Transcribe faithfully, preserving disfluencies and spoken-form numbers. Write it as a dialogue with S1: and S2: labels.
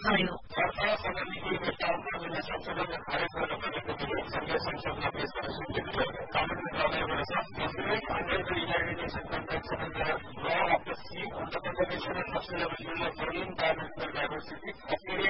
S1: भयो।
S2: सरकार समितिको प्रस्तावमा जुन संशोधन खारेज गर्न भनेको थियो संघीय संसदमा पेश गर्न स्वीकृत भयो कानून मन्त्रालयबाट छ त्यसैले under the evaluation context of the law of the C of the conservation of sustainable use of Marin biological diversity